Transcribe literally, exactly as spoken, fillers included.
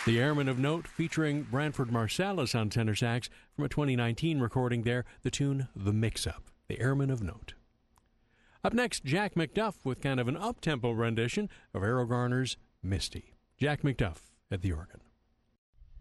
The Airmen of Note, featuring Branford Marsalis on tenor sax from a twenty nineteen recording there, the tune The Mix-Up. The Airmen of Note. Up next, Jack McDuff with kind of an up-tempo rendition of Errol Garner's Misty. Jack McDuff at the organ.